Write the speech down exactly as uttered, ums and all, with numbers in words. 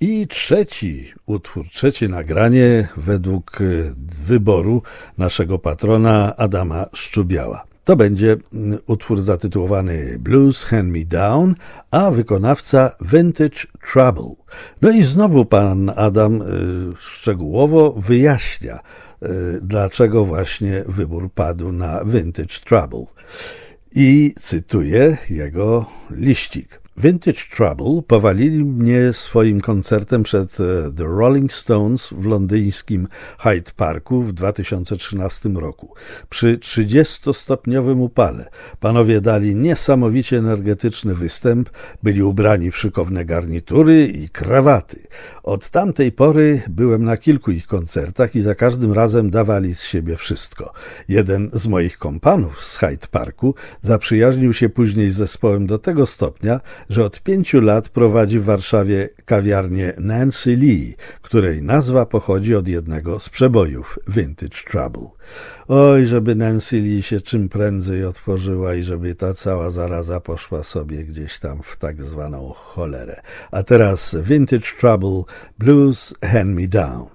I trzeci utwór, trzecie nagranie według wyboru naszego patrona Adama Szczubiała. To będzie utwór zatytułowany Blues Hand Me Down, a wykonawca Vintage Trouble. No i znowu pan Adam y, szczegółowo wyjaśnia, y, dlaczego właśnie wybór padł na Vintage Trouble. I cytuję jego liścik. Vintage Trouble powalili mnie swoim koncertem przed The Rolling Stones w londyńskim Hyde Parku w dwa tysiące trzynastym roku. Przy trzydziestostopniowym upale panowie dali niesamowicie energetyczny występ, byli ubrani w szykowne garnitury i krawaty. Od tamtej pory byłem na kilku ich koncertach i za każdym razem dawali z siebie wszystko. Jeden z moich kompanów z Hyde Parku zaprzyjaźnił się później z zespołem do tego stopnia, że od pięciu lat prowadzi w Warszawie kawiarnię Nancy Lee, której nazwa pochodzi od jednego z przebojów Vintage Trouble. Oj, żeby Nancy Lee się czym prędzej otworzyła i żeby ta cała zaraza poszła sobie gdzieś tam w tak zwaną cholerę. A teraz Vintage Trouble, Blues Hand Me Down.